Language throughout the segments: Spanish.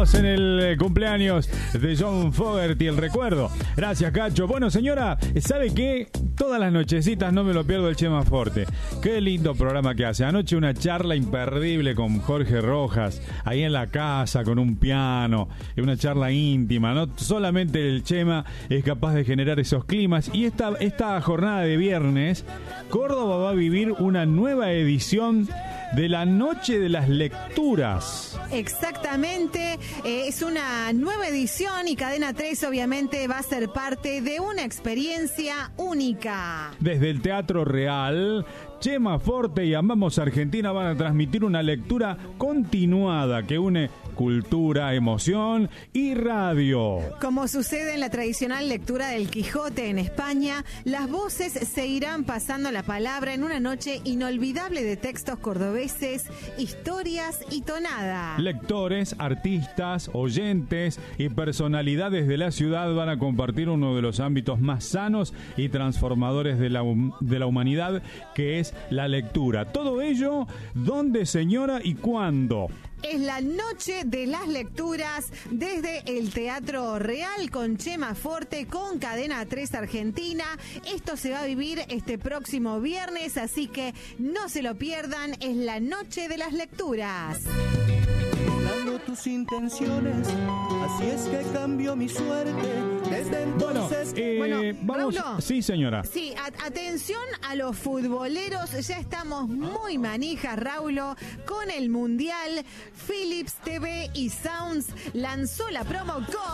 Estamos en el cumpleaños de John Fogerty, el recuerdo. Gracias, Cacho. Bueno, señora, ¿sabe qué? Todas las nochecitas no me lo pierdo el Chema Forte. Qué lindo programa que hace. Anoche una charla imperdible con Jorge Rojas, ahí en la casa, con un piano, una charla íntima. No solamente el Chema es capaz de generar esos climas. Y esta jornada de viernes, Córdoba va a vivir una nueva edición de la Noche de las Lecturas. Exactamente, es una nueva edición y Cadena 3 obviamente va a ser parte de una experiencia única. Desde el Teatro Real, Chema Forte y Amamos Argentina van a transmitir una lectura continuada que une cultura, emoción y radio. Como sucede en la tradicional lectura del Quijote en España, las voces se irán pasando la palabra en una noche inolvidable de textos cordobeses, historias y tonada. Lectores, artistas, oyentes y personalidades de la ciudad van a compartir uno de los ámbitos más sanos y transformadores de la humanidad, que es la lectura. Todo ello, ¿dónde, señora, y cuándo? Es la Noche de las Lecturas desde el Teatro Real con Chema Forte, con Cadena 3 Argentina. Esto se va a vivir este próximo viernes, así que no se lo pierdan. Es la Noche de las Lecturas. Tus intenciones, así es que cambió mi suerte desde entonces. Vamos. Raulo, sí, señora. Sí, atención a los futboleros, ya estamos muy manijas, Raulo, con el Mundial. Philips TV y Sounds lanzó la promo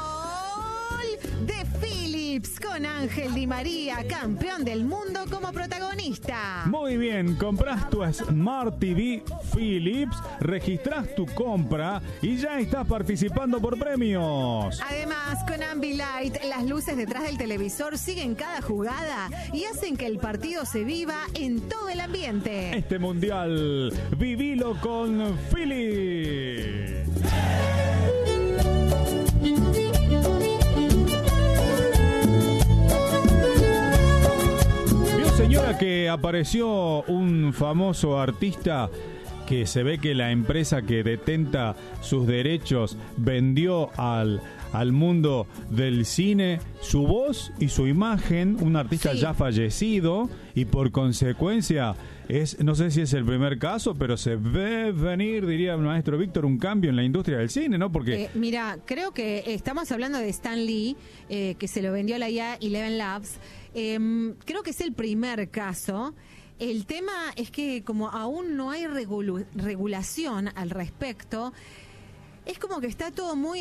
Gol de Philips con Ángel Di María, campeón del mundo, como protagonista. Muy bien, compras tu Smart TV Philips, registras tu compra y ya estás participando por premios. Además, con Ambilight, las luces detrás del televisor siguen cada jugada y hacen que el partido se viva en todo el ambiente. Este mundial, vivilo con Philips. Señora, que apareció un famoso artista que se ve que la empresa que detenta sus derechos vendió al mundo del cine su voz y su imagen, un artista ya fallecido, y por consecuencia no sé si es el primer caso, pero se ve venir, diría el maestro Víctor, un cambio en la industria del cine, ¿no? Porque mira, creo que estamos hablando de Stan Lee, que se lo vendió a la IA Eleven Labs. Creo que es el primer caso. El tema es que como aún no hay regulación al respecto, es como que está todo muy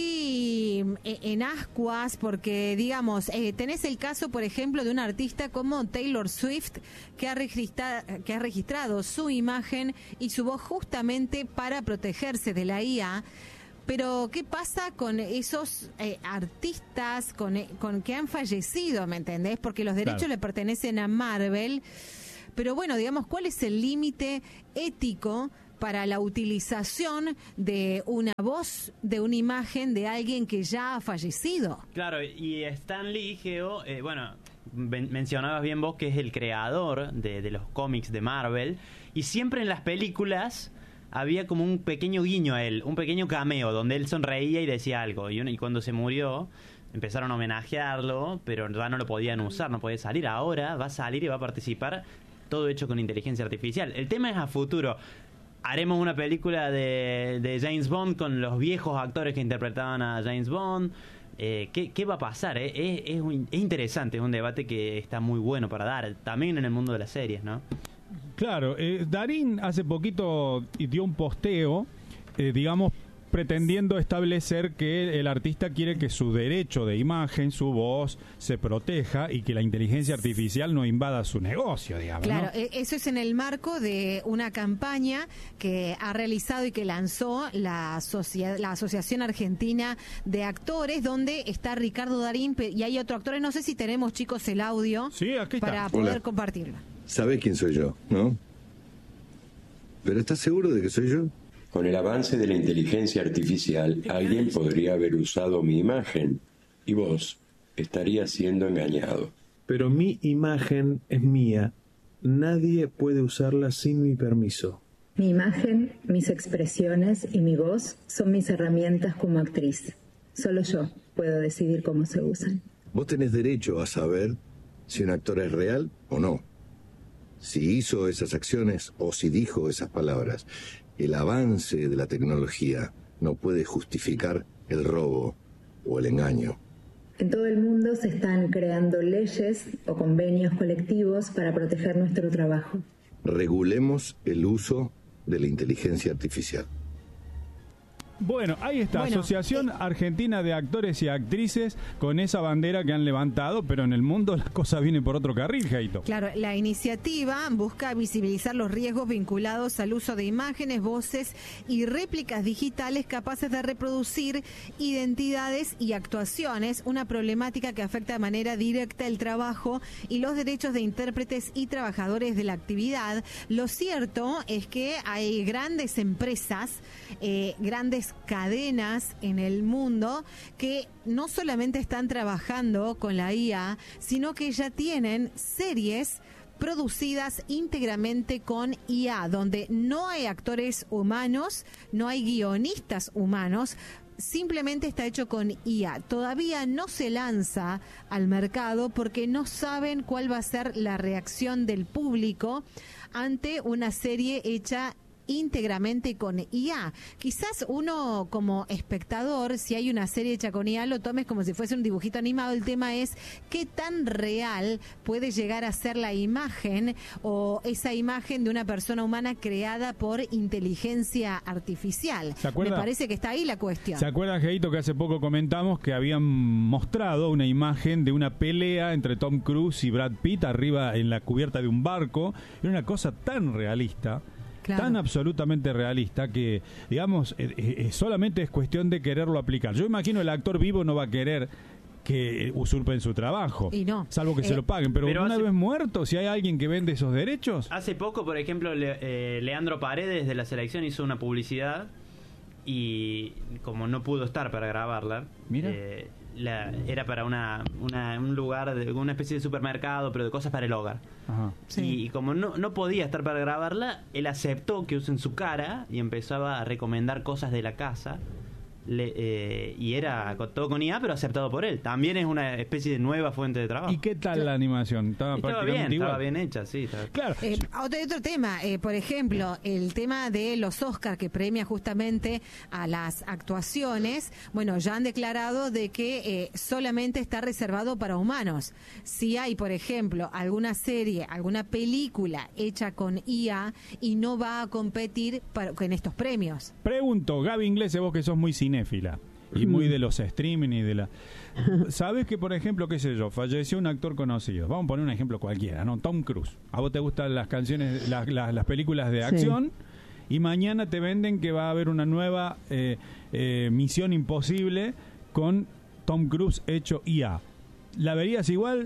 así en ascuas, porque digamos, tenés el caso, por ejemplo, de un artista como Taylor Swift, que ha registrado su imagen y su voz justamente para protegerse de la IA. Pero, ¿qué pasa con esos artistas con que han fallecido, me entendés? Porque los derechos le pertenecen a Marvel. Pero bueno, digamos, ¿cuál es el límite ético para la utilización de una voz, de una imagen de alguien que ya ha fallecido? Claro, y Stan Lee, Geo, mencionabas bien vos que es el creador de los cómics de Marvel, y siempre en las películas había como un pequeño guiño a él, un pequeño cameo, donde él sonreía y decía algo. Y cuando se murió, empezaron a homenajearlo, pero ya no lo podían usar, no podía salir. Ahora va a salir y va a participar, todo hecho con inteligencia artificial. El tema es a futuro. Haremos una película de James Bond con los viejos actores que interpretaban a James Bond. ¿Qué va a pasar? Es interesante, es un debate que está muy bueno para dar, también en el mundo de las series, ¿no? Claro, Darín hace poquito dio un posteo, digamos, pretendiendo establecer que el artista quiere que su derecho de imagen, su voz, se proteja y que la inteligencia artificial no invada su negocio, digamos. Claro, ¿no? Eso es en el marco de una campaña que ha realizado y que lanzó la Asociación Argentina de Actores, donde está Ricardo Darín y hay otro actor. No sé si tenemos, chicos, el audio para poder compartirlo. ¿Sabés quién soy yo, no? ¿Pero estás seguro de que soy yo? Con el avance de la inteligencia artificial, alguien podría haber usado mi imagen y vos estarías siendo engañado. Pero mi imagen es mía. Nadie puede usarla sin mi permiso. Mi imagen, mis expresiones y mi voz son mis herramientas como actriz. Solo yo puedo decidir cómo se usan. Vos tenés derecho a saber si un actor es real o no. Si hizo esas acciones o si dijo esas palabras. El avance de la tecnología no puede justificar el robo o el engaño. En todo el mundo se están creando leyes o convenios colectivos para proteger nuestro trabajo. Regulemos el uso de la inteligencia artificial. Bueno, ahí está, Bueno, Asociación Argentina de Actores y Actrices, con esa bandera que han levantado, pero en el mundo la cosa viene por otro carril, Jaito. Claro, la iniciativa busca visibilizar los riesgos vinculados al uso de imágenes, voces y réplicas digitales capaces de reproducir identidades y actuaciones, una problemática que afecta de manera directa el trabajo y los derechos de intérpretes y trabajadores de la actividad. Lo cierto es que hay grandes empresas, grandes cadenas en el mundo que no solamente están trabajando con la IA, sino que ya tienen series producidas íntegramente con IA, donde no hay actores humanos, no hay guionistas humanos, simplemente está hecho con IA. Todavía no se lanza al mercado porque no saben cuál va a ser la reacción del público ante una serie hecha íntegramente con IA. Quizás uno como espectador, si hay una serie hecha con IA, lo tomes como si fuese un dibujito animado. El tema es qué tan real puede llegar a ser la imagen o esa imagen de una persona humana creada por inteligencia artificial. Me parece que está ahí la cuestión. ¿Se acuerdan, Geito, que hace poco comentamos que habían mostrado una imagen de una pelea entre Tom Cruise y Brad Pitt arriba en la cubierta de un barco? Era una cosa tan realista, claro, tan absolutamente realista que, digamos, solamente es cuestión de quererlo aplicar. Yo imagino el actor vivo no va a querer que usurpen su trabajo, y no, salvo que se lo paguen, pero una vez muerto, si hay alguien que vende esos derechos. Hace poco, por ejemplo, Leandro Paredes de la selección hizo una publicidad y como no pudo estar para grabarla, mira, era para un lugar, una especie de supermercado, pero de cosas para el hogar. Ajá. Sí. Y como no podía estar para grabarla, él aceptó que usen su cara y empezaba a recomendar cosas de la casa. Y era todo con IA, pero aceptado por él. También es una especie de nueva fuente de trabajo. ¿Y qué tal la animación? Estaba bien hecha, sí. Claro. Otro tema, por ejemplo, el tema de los Oscar, que premia justamente a las actuaciones. Bueno, ya han declarado de que solamente está reservado para humanos. Si hay, por ejemplo, alguna serie, alguna película hecha con IA y no va a competir en estos premios. Pregunto, Gaby Inglés, vos que sos muy cinéfila y muy de los streaming y de la... ¿Sabes que, por ejemplo, qué sé yo, falleció un actor conocido? Vamos a poner un ejemplo cualquiera, ¿no? Tom Cruise. A vos te gustan las canciones, las películas de acción, sí, y mañana te venden que va a haber una nueva Misión Imposible con Tom Cruise hecho IA. ¿La verías igual?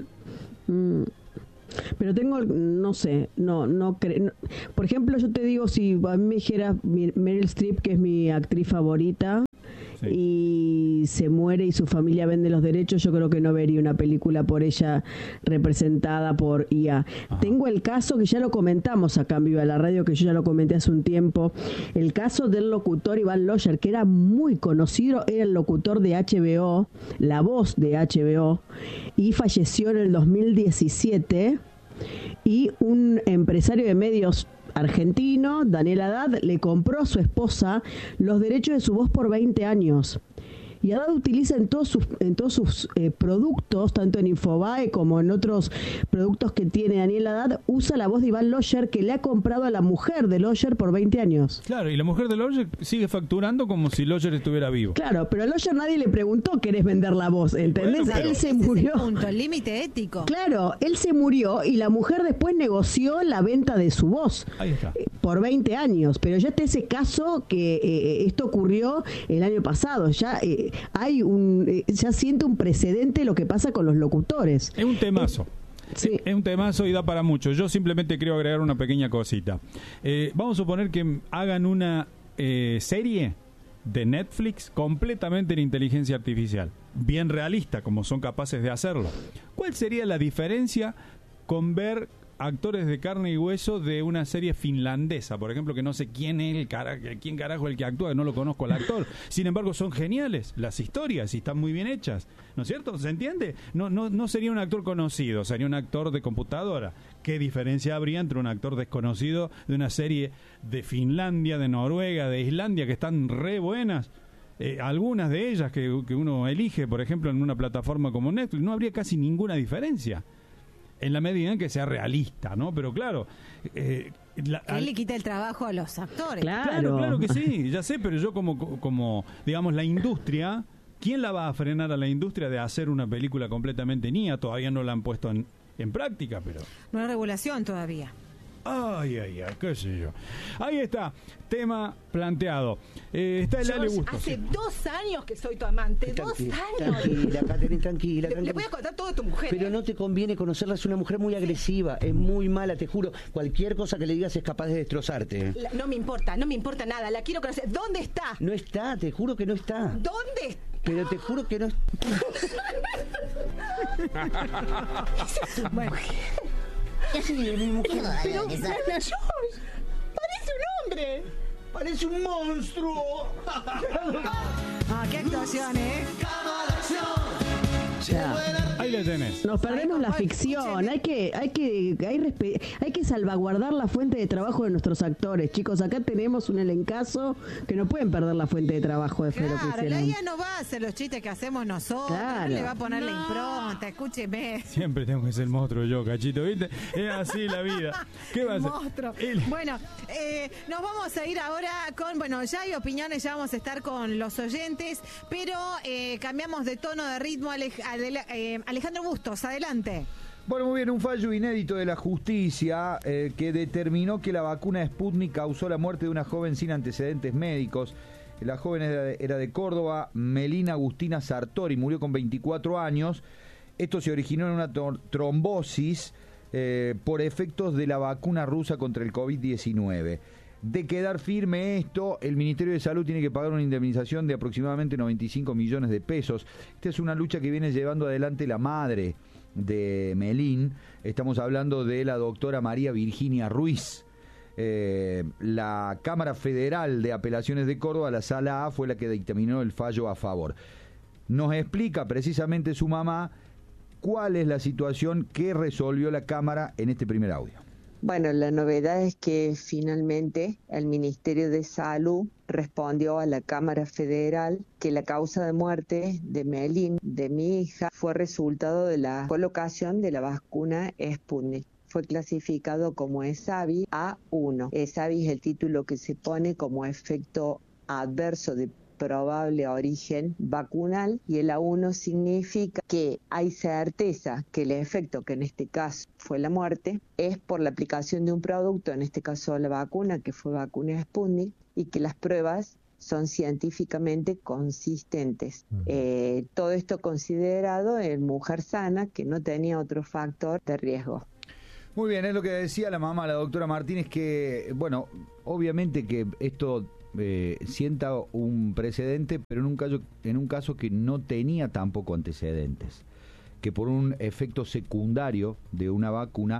Pero tengo, no sé, no creo. Por ejemplo, yo te digo, si a mí me dijera Meryl Streep, que es mi actriz favorita, sí, y se muere y su familia vende los derechos, yo creo que no vería una película por ella representada por IA. Ajá. Tengo el caso que ya lo comentamos acá en Viva la Radio, que yo ya lo comenté hace un tiempo, el caso del locutor Iván Loyer, que era muy conocido, era el locutor de HBO, la voz de HBO, y falleció en el 2017, y un empresario de medios argentino, Daniel Haddad, le compró a su esposa los derechos de su voz por 20 años. Y Haddad utiliza en todos sus productos, tanto en Infobae como en otros productos que tiene Daniel Haddad, usa la voz de Iván Loyer, que le ha comprado a la mujer de Loyer por 20 años. Claro, y la mujer de Loyer sigue facturando como si Loyer estuviera vivo. Claro, pero a Loyer nadie le preguntó, ¿querés vender la voz? ¿Entendés? Bueno, pero él se murió. El límite ético. Claro, él se murió y la mujer después negoció la venta de su voz. Ahí está. Por 20 años. Pero ya está ese caso que esto ocurrió el año pasado. Ya ya siento un precedente lo que pasa con los locutores. Es un temazo. Sí. Es un temazo y da para mucho. Yo simplemente quiero agregar una pequeña cosita. Vamos a suponer que hagan una serie de Netflix completamente en inteligencia artificial, bien realista, como son capaces de hacerlo. ¿Cuál sería la diferencia con ver actores de carne y hueso de una serie finlandesa, por ejemplo, que no sé quién es quién carajo es el que actúa, que no lo conozco al actor. Sin embargo, son geniales las historias y están muy bien hechas, ¿no es cierto? ¿Se entiende? No sería un actor conocido, sería un actor de computadora. ¿Qué diferencia habría entre un actor desconocido de una serie de Finlandia, de Noruega, de Islandia, que están re buenas? Algunas de ellas que uno elige, por ejemplo, en una plataforma como Netflix, no habría casi ninguna diferencia, en la medida en que sea realista, ¿no? Pero claro... él le quita el trabajo a los actores. Claro que sí, ya sé, pero yo como digamos, la industria, ¿quién la va a frenar a la industria de hacer una película completamente nia? Todavía no la han puesto en práctica, pero... No hay regulación todavía. Ay, qué sé yo. Ahí está, tema planteado. Está el Ale Bustos. Hace 2 años que soy tu amante. 2 años. Tranquila, Catherine, tranquila. Le voy a contar todo a tu mujer. Pero no te conviene conocerla, es una mujer muy agresiva, es muy mala, te juro. Cualquier cosa que le digas es capaz de destrozarte. No me importa nada, la quiero conocer. ¿Dónde está? No está, te juro que no está. ¿Dónde está? Pero te juro que no está. Bueno. Sí, mi mujer. Pero, George, parece un hombre. Parece un monstruo. Qué actuación, Ahí le tenés. Nos perdemos la ficción. Hay que salvaguardar la fuente de trabajo de nuestros actores. Chicos, acá tenemos un elencazo que no pueden perder la fuente de trabajo de Fero. Claro, la IA no va a hacer los chistes que hacemos nosotros. Claro. No le va a poner la impronta, escúcheme. Siempre tengo que ser el monstruo yo, Cachito, ¿viste? Es así la vida. ¿Qué va a ser? Monstruo. Bueno, nos vamos a ir ahora con, ya hay opiniones, ya vamos a estar con los oyentes, pero cambiamos de tono, de ritmo. Alejandro Bustos, adelante. Bueno, muy bien, un fallo inédito de la justicia que determinó que la vacuna Sputnik causó la muerte de una joven sin antecedentes médicos. La joven era de Córdoba, Melina Agustina Sartori, murió con 24 años. Esto se originó en una trombosis por efectos de la vacuna rusa contra el COVID-19. De quedar firme esto, el Ministerio de Salud tiene que pagar una indemnización de aproximadamente 95 millones de pesos. Esta es una lucha que viene llevando adelante la madre de Melín. Estamos hablando de la doctora María Virginia Ruiz. La Cámara Federal de Apelaciones de Córdoba, la Sala A, fue la que dictaminó el fallo a favor. Nos explica precisamente su mamá cuál es la situación que resolvió la Cámara en este primer audio. Bueno, la novedad es que finalmente el Ministerio de Salud respondió a la Cámara Federal que la causa de muerte de Melín, de mi hija, fue resultado de la colocación de la vacuna Sputnik. Fue clasificado como ESAVI A1. ESAVI es el título que se pone como efecto adverso de probable origen vacunal, y el A1 significa que hay certeza que el efecto, que en este caso fue la muerte, es por la aplicación de un producto, en este caso la vacuna, que fue vacuna Sputnik, y que las pruebas son científicamente consistentes. Todo esto considerado en mujer sana que no tenía otro factor de riesgo. Muy bien, es lo que decía la mamá, la doctora Martínez, que, obviamente que esto sienta un precedente, pero en un caso que no tenía tampoco antecedentes, que por un efecto secundario de una vacuna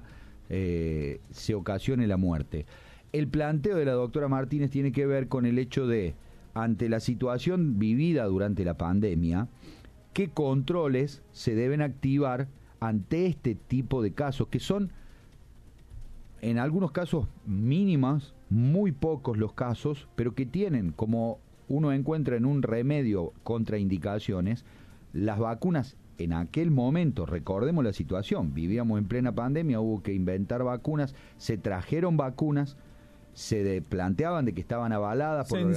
se ocasione la muerte. El planteo de la doctora Martínez tiene que ver con el hecho de, ante la situación vivida durante la pandemia, qué controles se deben activar ante este tipo de casos, que son en algunos casos mínimas, muy pocos los casos, pero que tienen, como uno encuentra en un remedio contraindicaciones, las vacunas en aquel momento. Recordemos la situación, vivíamos en plena pandemia, hubo que inventar vacunas, se trajeron vacunas, se planteaban de que estaban avaladas por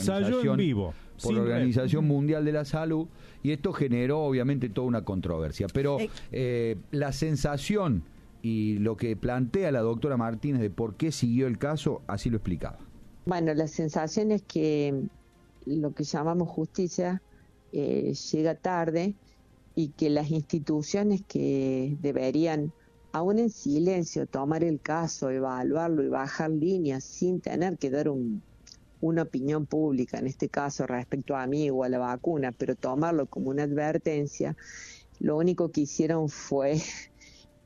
la Organización Mundial de la Salud, y esto generó obviamente toda una controversia, pero la sensación y lo que plantea la doctora Martínez de por qué siguió el caso, así lo explicaba. Bueno, la sensación es que lo que llamamos justicia llega tarde, y que las instituciones que deberían, aún en silencio, tomar el caso, evaluarlo y bajar líneas sin tener que dar una opinión pública, en este caso respecto a mí o a la vacuna, pero tomarlo como una advertencia, lo único que hicieron fue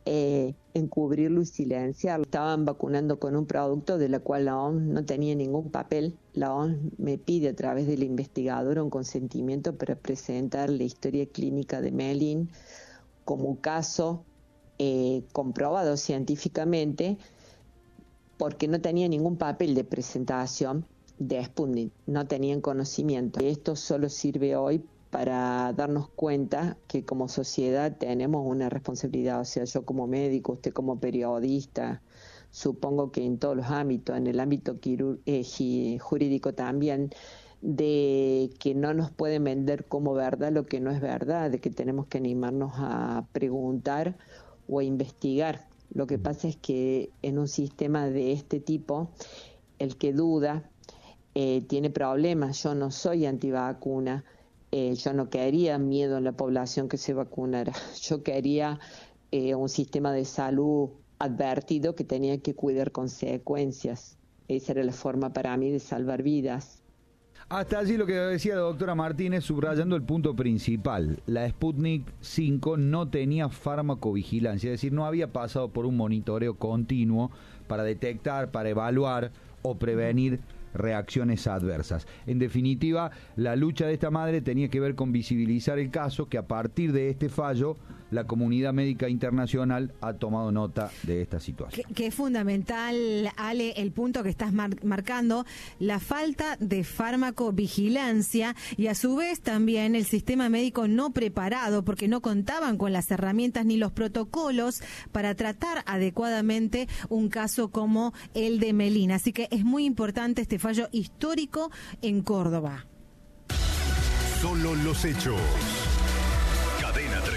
encubrirlo y silenciarlo. Estaban vacunando con un producto de la cual la OMS no tenía ningún papel. La OMS me pide a través del investigador un consentimiento para presentar la historia clínica de Melin como un caso comprobado científicamente, porque no tenía ningún papel de presentación de Sputnik, no tenían conocimiento. Esto solo sirve hoy para darnos cuenta que como sociedad tenemos una responsabilidad, o sea, yo como médico, usted como periodista, supongo que en todos los ámbitos, en el ámbito jurídico también, de que no nos pueden vender como verdad lo que no es verdad, de que tenemos que animarnos a preguntar o a investigar. Lo que pasa es que en un sistema de este tipo, el que duda tiene problemas. Yo no soy antivacuna, yo no quería miedo en la población que se vacunara. Yo quería un sistema de salud advertido que tenía que cuidar consecuencias. Esa era la forma para mí de salvar vidas. Hasta allí lo que decía la doctora Martínez, subrayando el punto principal. La Sputnik 5 no tenía farmacovigilancia, es decir, no había pasado por un monitoreo continuo para detectar, para evaluar o prevenir reacciones adversas. En definitiva, la lucha de esta madre tenía que ver con visibilizar el caso, que a partir de este fallo la comunidad médica internacional ha tomado nota de esta situación. Que es fundamental, Ale, el punto que estás marcando, la falta de farmacovigilancia y a su vez también el sistema médico no preparado, porque no contaban con las herramientas ni los protocolos para tratar adecuadamente un caso como el de Melin. Así que es muy importante este fallo histórico en Córdoba. Solo los hechos. Cadena 3.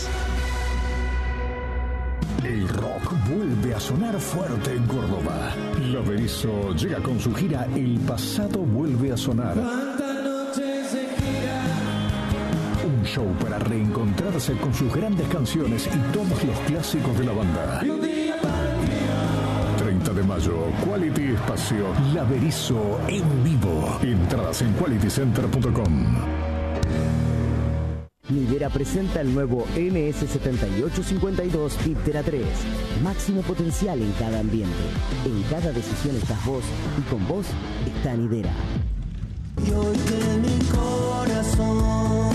El rock vuelve a sonar fuerte en Córdoba. La Berizo llega con su gira El pasado vuelve a sonar. Un show para reencontrarse con sus grandes canciones y todos los clásicos de la banda. 30 de mayo, Quality Espacio, La Berizo en vivo. Entradas en qualitycenter.com. Nidera presenta el nuevo MS7852 Tiptera 3. Máximo potencial en cada ambiente. En cada decisión estás vos y con vos está Nidera. Y hoy que mi corazón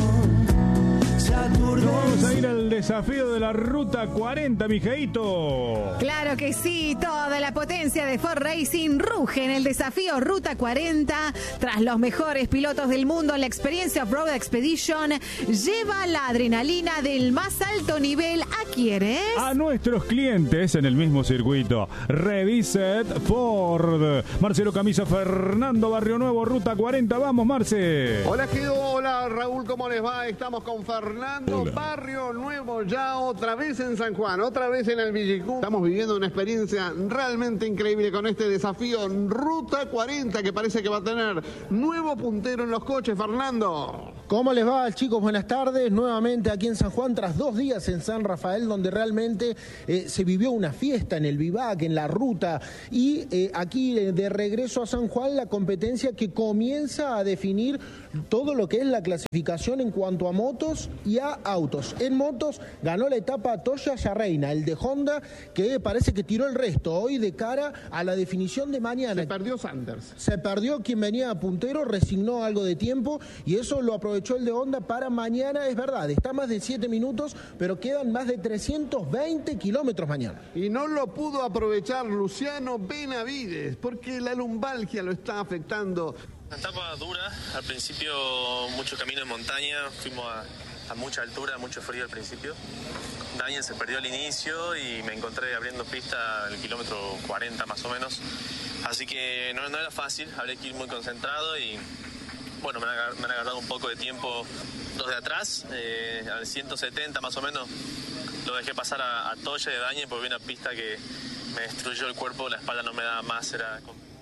vamos a ir al desafío de la Ruta 40, mijeito. Claro que sí, toda la potencia de Ford Racing ruge en el desafío Ruta 40. Tras los mejores pilotos del mundo, la experiencia Off-Road Expedition lleva la adrenalina del más alto nivel. ¿A quiénes? A nuestros clientes en el mismo circuito. Reviset Ford. Marcelo Camisa, Fernando Barrio Nuevo, Ruta 40. Vamos, Marce. Hola, Guido. Hola, Raúl. ¿Cómo les va? Estamos con Fernando. Hola. Barrio Nuevo, ya otra vez en San Juan, otra vez en el Villicú. Estamos viviendo una experiencia realmente increíble con este desafío Ruta 40 que parece que va a tener nuevo puntero en los coches. Fernando. ¿Cómo les va, chicos? Buenas tardes. Nuevamente aquí en San Juan, tras 2 días en San Rafael, donde realmente se vivió una fiesta en el Vivac, en la ruta. Y aquí de regreso a San Juan, la competencia que comienza a definir todo lo que es la clasificación en cuanto a motos y a autos. En motos ganó la etapa Toya Yarreina, el de Honda, que parece que tiró el resto hoy de cara a la definición de mañana. Se perdió Sanders. Se perdió quien venía a puntero, resignó algo de tiempo y eso lo aprovechó el de Honda para mañana. Es verdad, está más de 7 minutos, pero quedan más de 320 kilómetros mañana. Y no lo pudo aprovechar Luciano Benavides, porque la lumbalgia lo está afectando. Una etapa dura, al principio mucho camino en montaña, fuimos a mucha altura, mucho frío al principio. Daniel se perdió al inicio y me encontré abriendo pista en el kilómetro 40 más o menos. Así que no era fácil, habría que ir muy concentrado y bueno, me han agarrado un poco de tiempo los de atrás, al 170 más o menos. Lo dejé pasar a Toya y a Daniel porque vi una pista que me destruyó el cuerpo, la espalda no me daba más, era...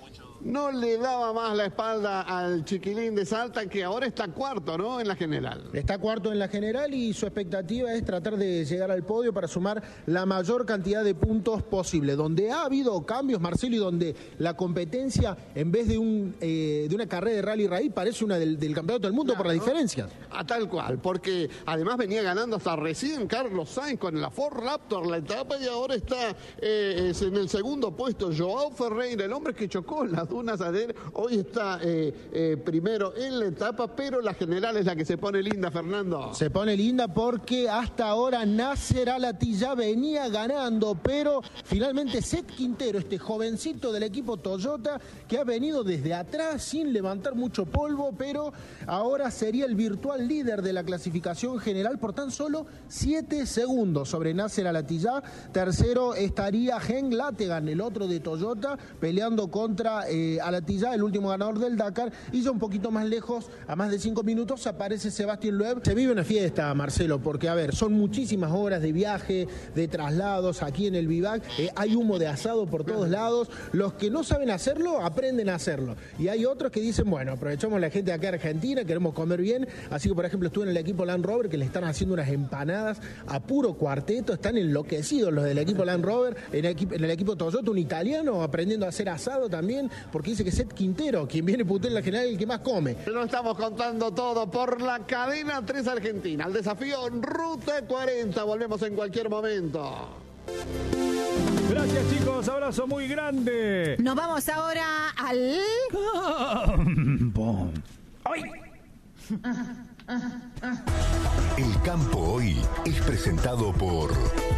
no le daba más la espalda al chiquilín de Salta, que ahora está cuarto, ¿no?, en la general. Está cuarto en la general y su expectativa es tratar de llegar al podio para sumar la mayor cantidad de puntos posible. Donde ha habido cambios, Marcelo, y donde la competencia, en vez de una carrera de rally raíz, parece una del campeonato del mundo, claro, por las diferencias. A tal cual, porque además venía ganando hasta recién Carlos Sainz con la Ford Raptor la etapa, y ahora está en el segundo puesto Joao Ferreira, el hombre que chocó en las dunas ayer, hoy está primero en la etapa, pero la general es la que se pone linda, Fernando. Se pone linda porque hasta ahora Nasser Al-Attiyah venía ganando, pero finalmente Seth Quintero, este jovencito del equipo Toyota, que ha venido desde atrás sin levantar mucho polvo, pero ahora sería el virtual líder de la clasificación general por tan solo 7 segundos sobre Nasser Al-Attiyah. Tercero estaría Hen Lategan, el otro de Toyota, peleando contra Al-Attiyah, el último ganador del Dakar. Y ya un poquito más lejos, a más de 5 minutos, aparece Sebastián Loeb. Se vive una fiesta, Marcelo, porque, a ver, son muchísimas horas de viaje, de traslados aquí en el Vivac. Hay humo de asado por todos lados. Los que no saben hacerlo, aprenden a hacerlo. Y hay otros que dicen, bueno, aprovechamos la gente de acá de Argentina, queremos comer bien. Así que, por ejemplo, estuve en el equipo Land Rover, que le están haciendo unas empanadas a puro cuarteto. Están enloquecidos los del equipo Land Rover. En el equipo Toyota, un italiano aprendiendo a hacer asado también, porque dice que Seth Quintero, quien viene puto en la general, es el que más come. Lo estamos contando todo por la cadena 3 Argentina. El desafío Ruta 40. Volvemos en cualquier momento. Gracias, chicos, abrazo muy grande. Nos vamos ahora al... ¡Ay! El campo hoy es presentado por...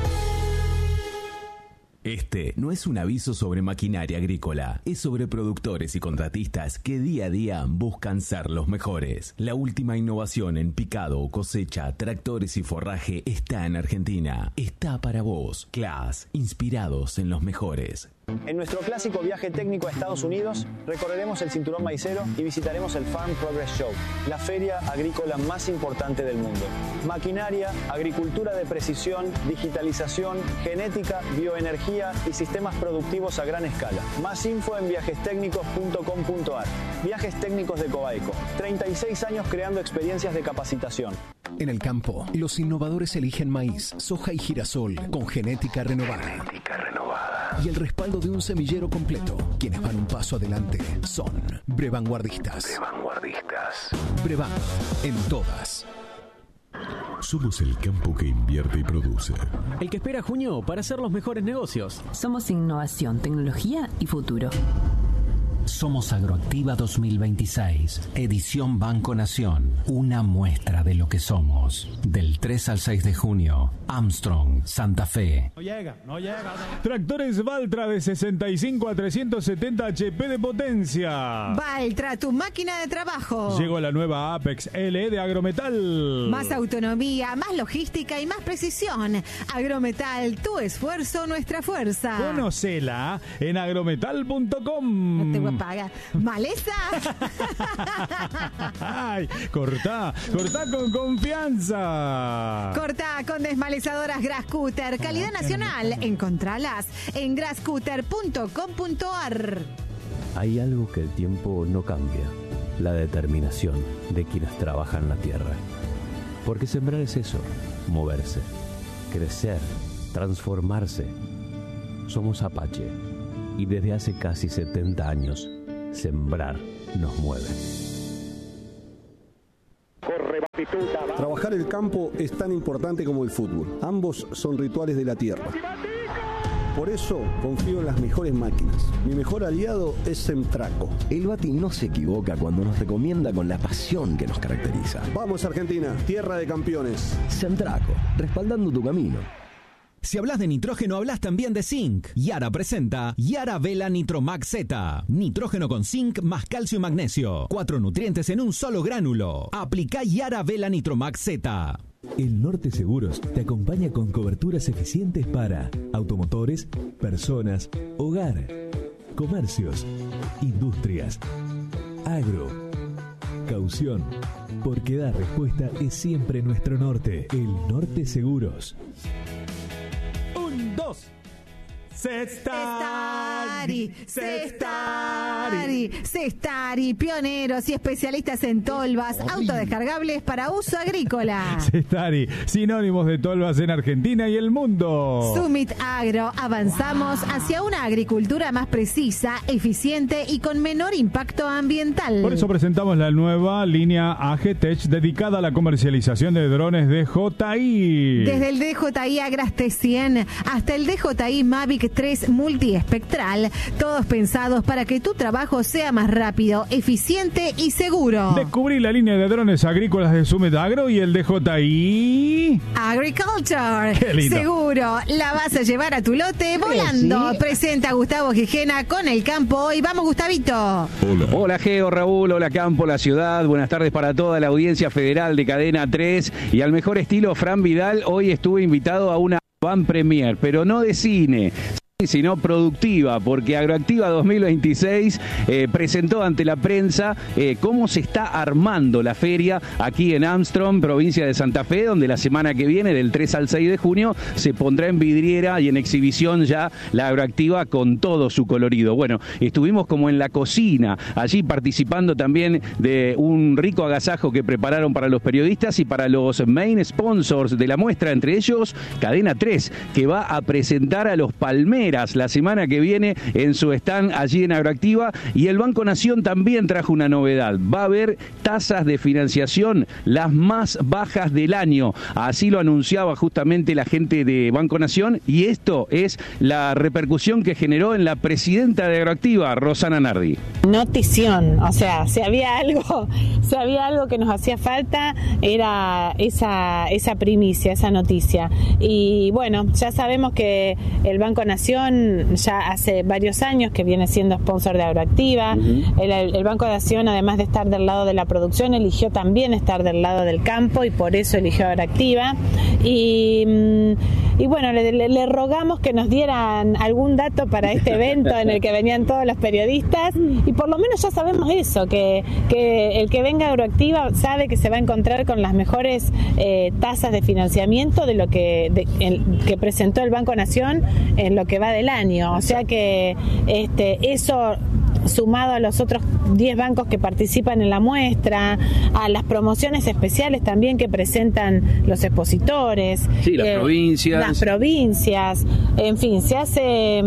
Este no es un aviso sobre maquinaria agrícola, es sobre productores y contratistas que día a día buscan ser los mejores. La última innovación en picado, cosecha, tractores y forraje está en Argentina. Está para vos. Claas, inspirados en los mejores. En nuestro clásico viaje técnico a Estados Unidos, recorreremos el cinturón maicero y visitaremos el Farm Progress Show, la feria agrícola más importante del mundo. Maquinaria, agricultura de precisión, digitalización, genética, bioenergía y sistemas productivos a gran escala. Más info en viajestecnicos.com.ar. Viajes Técnicos de Coaico. 36 años creando experiencias de capacitación. En el campo, los innovadores eligen maíz, soja y girasol con genética renovada. Y el respaldo de un semillero completo. Quienes van un paso adelante son Brevanguardistas. Brevan, en todas. Somos el campo que invierte y produce. El que espera junio para hacer los mejores negocios. Somos innovación, tecnología y futuro. Somos Agroactiva 2026, edición Banco Nación, una muestra de lo que somos. Del 3 al 6 de junio, Armstrong, Santa Fe. No llega. Tractores Valtra de 65 a 370 HP de potencia. Valtra, tu máquina de trabajo. Llegó la nueva Apex L de Agrometal. Más autonomía, más logística y más precisión. Agrometal, tu esfuerzo, nuestra fuerza. Conocela en agrometal.com. No te voy a pagar. ¿Maleza? Ay, cortá con confianza. Cortá con desmalezadoras Grascutter, calidad nacional. Encontralas en grascutter.com.ar. Hay algo que el tiempo no cambia: la determinación de quienes trabajan la tierra. Porque sembrar es eso, moverse, crecer, transformarse. Somos Apache y desde hace casi 70 años, sembrar nos mueve. Trabajar el campo es tan importante como el fútbol. Ambos son rituales de la tierra. Por eso confío en las mejores máquinas. Mi mejor aliado es Semtraco. El Bati no se equivoca cuando nos recomienda con la pasión que nos caracteriza. Vamos Argentina, tierra de campeones. Semtraco, respaldando tu camino. Si hablas de nitrógeno, hablas también de zinc. Yara presenta Yara Vela Nitromax Z. Nitrógeno con zinc más calcio y magnesio. 4 nutrientes en un solo gránulo. Aplica Yara Vela Nitromax Z. El Norte Seguros te acompaña con coberturas eficientes para automotores, personas, hogar, comercios, industrias, agro, caución. Porque dar respuesta es siempre nuestro norte. El Norte Seguros. 2. Se está Cestari, pioneros y especialistas en tolvas, autodescargables para uso agrícola. Cestari, sinónimos de tolvas en Argentina y el mundo. Summit Agro, avanzamos hacia una agricultura más precisa, eficiente y con menor impacto ambiental. Por eso presentamos la nueva línea AG-Tech dedicada a la comercialización de drones DJI. Desde el DJI Agras T100 hasta el DJI Mavic 3 multiespectral, todos pensados para que tu trabajo sea más rápido, eficiente y seguro. Descubrí la línea de drones agrícolas de Summit Agro y el DJI Agriculture. Qué lindo. Seguro, la vas a llevar a tu lote volando. Sí. Presenta a Gustavo Gijena con El Campo Hoy. Vamos, Gustavito. Hola Geo, Raúl, hola Campo, la ciudad. Buenas tardes para toda la audiencia federal de Cadena 3 y al mejor estilo Fran Vidal. Hoy estuve invitado a una van premier, pero no de cine, sino productiva, porque Agroactiva 2026 presentó ante la prensa cómo se está armando la feria aquí en Armstrong, provincia de Santa Fe, donde la semana que viene, del 3 al 6 de junio, se pondrá en vidriera y en exhibición ya la Agroactiva con todo su colorido. Bueno, estuvimos como en la cocina, allí participando también de un rico agasajo que prepararon para los periodistas y para los main sponsors de la muestra, entre ellos Cadena 3, que va a presentar a los Palmeras la semana que viene en su stand allí en Agroactiva, y el Banco Nación también trajo una novedad. Va a haber tasas de financiación las más bajas del año. Así lo anunciaba justamente la gente de Banco Nación, y esto es la repercusión que generó en la presidenta de Agroactiva, Rosana Nardi. Notición, o sea, si había algo que nos hacía falta, era esa primicia, esa noticia. Y bueno, ya sabemos que el Banco Nación ya hace varios años que viene siendo sponsor de Agroactiva. El Banco Nación, además de estar del lado de la producción, eligió también estar del lado del campo, y por eso eligió Agroactiva. Y bueno, le rogamos que nos dieran algún dato para este evento en el que venían todos los periodistas, y por lo menos ya sabemos eso, que el que venga a Agroactiva sabe que se va a encontrar con las mejores tasas de financiamiento de lo que presentó el Banco Nación en lo que va del año. O sea que eso, sumado a los otros 10 bancos que participan en la muestra, a las promociones especiales también que presentan los expositores, sí, las provincias, en fin, se hace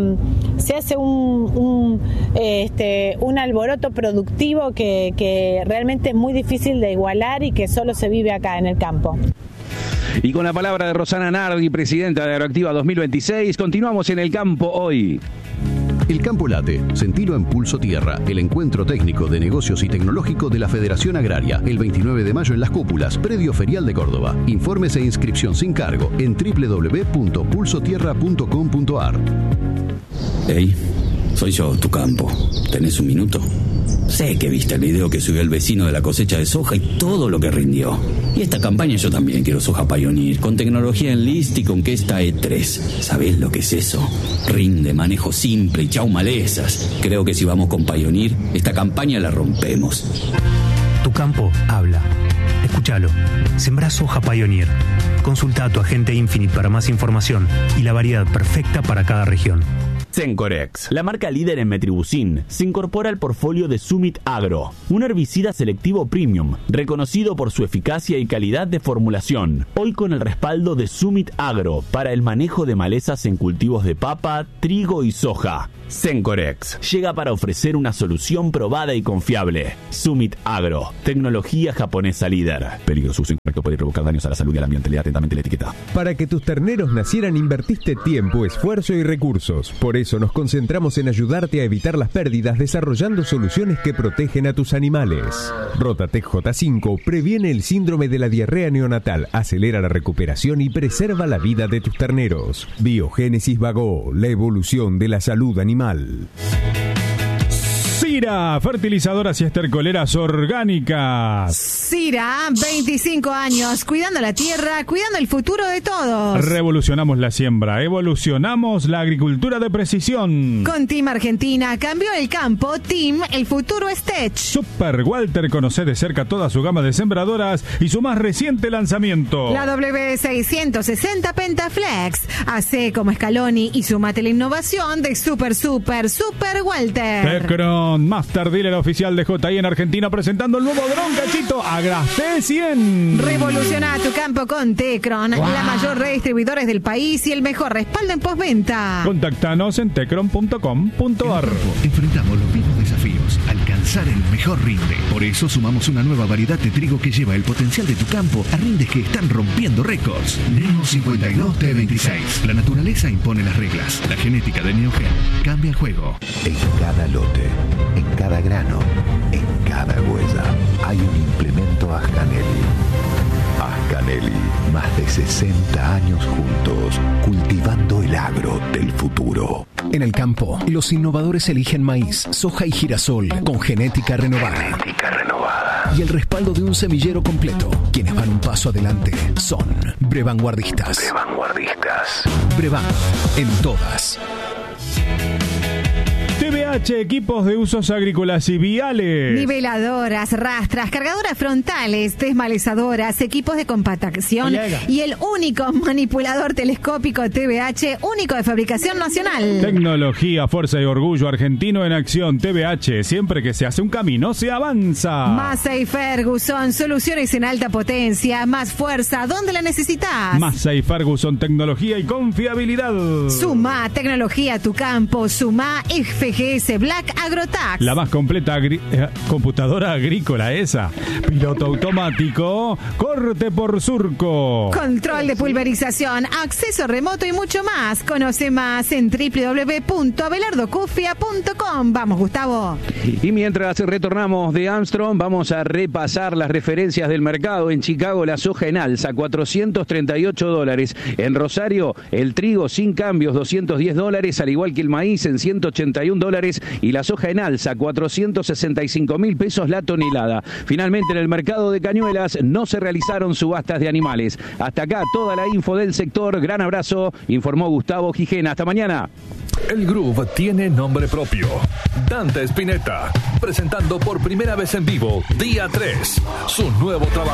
un alboroto productivo que realmente es muy difícil de igualar y que solo se vive acá en el campo. Y con la palabra de Rosana Nardi, presidenta de Agroactiva 2026, continuamos en El Campo Hoy. El Campo Late, sentilo en Pulso Tierra, el encuentro técnico de negocios y tecnológico de la Federación Agraria, el 29 de mayo en Las Cúpulas, predio ferial de Córdoba. Informes e inscripción sin cargo en www.pulsotierra.com.ar. Hey, soy yo, tu campo. ¿Tenés un minuto? Sé que viste el video que subió el vecino de la cosecha de soja y todo lo que rindió. Y esta campaña yo también quiero soja Pioneer, con tecnología Enlist y con Kesta E3. ¿Sabés lo que es eso? Rinde, manejo simple y chau malezas. Creo que si vamos con Pioneer, esta campaña la rompemos. Tu campo habla. Escúchalo. Sembrá soja Pioneer. Consulta a tu agente Infinite para más información y la variedad perfecta para cada región. Sencorex, la marca líder en metribuzin, se incorpora al portfolio de Summit Agro, un herbicida selectivo premium, reconocido por su eficacia y calidad de formulación. Hoy con el respaldo de Summit Agro para el manejo de malezas en cultivos de papa, trigo y soja. Sencorex llega para ofrecer una solución probada y confiable. Summit Agro, tecnología japonesa líder. Peligro, su uso incorrecto puede provocar daños a la salud y al ambiente. Lea atentamente la etiqueta. Para que tus terneros nacieran invertiste tiempo, esfuerzo y recursos. Por eso nos concentramos en ayudarte a evitar las pérdidas desarrollando soluciones que protegen a tus animales. Rotatec J5 previene el síndrome de la diarrea neonatal, acelera la recuperación y preserva la vida de tus terneros. Biogénesis Vago, la evolución de la salud animal. Cira, fertilizadoras y estercoleras orgánicas. Cira, 25 años, cuidando la tierra, cuidando el futuro de todos. Revolucionamos la siembra, evolucionamos la agricultura de precisión. Con Team Argentina, cambió el campo, Team, el futuro es Tech. Super Walter, conoce de cerca toda su gama de sembradoras y su más reciente lanzamiento. La W660 Pentaflex. Hacé como Scaloni y sumate la innovación de Super Walter. Tecron, Master Dealer oficial de JI en Argentina, presentando el nuevo dron, cachito, Agrasté 100. Revoluciona tu campo con Tecron, la mayor red de distribuidores del país y el mejor respaldo en postventa. Contáctanos en tecron.com.ar. Enfrentamos los mismos desafíos, alcanzar el mejor rinde. Por eso sumamos una nueva variedad de trigo que lleva el potencial de tu campo a rindes que están rompiendo récords. Neo 52 T26. La naturaleza impone las reglas. La genética de Neogen cambia el juego. En cada lote, en cada grano, en cada huella, hay un implemento Ascanelli. Ascanelli, más de 60 años juntos, cultivando el agro del futuro. En el campo, los innovadores eligen maíz, soja y girasol con genética renovada. Y el respaldo de un semillero completo. Quienes van un paso adelante son Brevanguardistas. Brevan, en todas. TBH, equipos de usos agrícolas y viales. Niveladoras, rastras, cargadoras frontales, desmalezadoras, equipos de compactación y el único manipulador telescópico TBH, único de fabricación nacional. Tecnología, fuerza y orgullo argentino en acción. TBH, siempre que se hace un camino, se avanza. Massey Ferguson, soluciones en alta potencia, más fuerza, ¿dónde la necesitas? Massey Ferguson, tecnología y confiabilidad. Suma tecnología a tu campo, suma FGS Black Agrotax. La más completa computadora agrícola esa. Piloto automático, corte por surco. Control de pulverización, acceso remoto y mucho más. Conoce más en www.abelardocufia.com. Vamos, Gustavo. Y mientras retornamos de Armstrong, vamos a repasar las referencias del mercado. En Chicago, la soja en alza, $438. En Rosario, el trigo sin cambios, $210, al igual que el maíz en $181 y la soja en alza, 465.000 pesos la tonelada. Finalmente, en el mercado de Cañuelas no se realizaron subastas de animales. Hasta acá toda la info del sector. Gran abrazo, informó Gustavo Gijena. Hasta mañana. El Groove tiene nombre propio. Dante Spinetta, presentando por primera vez en vivo, día 3, su nuevo trabajo.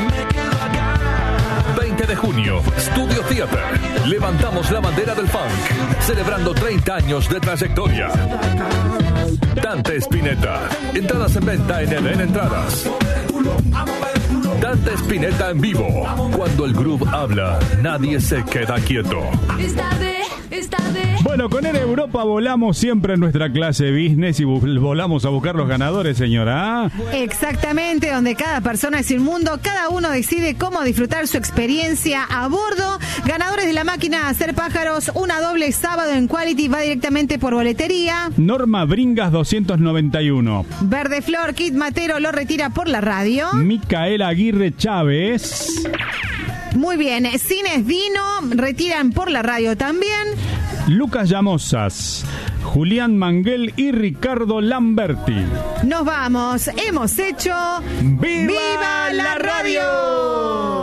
20 de junio, Studio Theater. Levantamos la bandera del funk, celebrando 30 años de trayectoria. Dante Spinetta. Entradas en venta en Eden Entradas. Dante Spinetta en vivo. Cuando el groove habla, nadie se queda quieto. Bueno, con En Europa volamos siempre en nuestra clase business y volamos a buscar los ganadores, señora. Exactamente, donde cada persona es un mundo, cada uno decide cómo disfrutar su experiencia a bordo. Ganadores de la máquina Hacer Pájaros, una doble sábado en Quality, va directamente por boletería. Norma Bringas 291. Verde Flor, Kit Matero lo retira por la radio. Micaela Aguirre Chávez. Muy bien, Cines Dino retiran por la radio también. Lucas Llamosas, Julián Manguel y Ricardo Lamberti. Nos vamos, hemos hecho ¡Viva la radio!